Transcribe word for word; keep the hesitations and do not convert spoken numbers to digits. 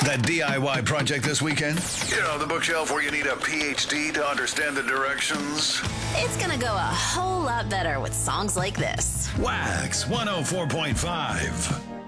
That D I Y project this weekend? You know, the bookshelf where you need a P H D to understand the directions? It's gonna go a whole lot better with songs like this. Wax one oh four point five.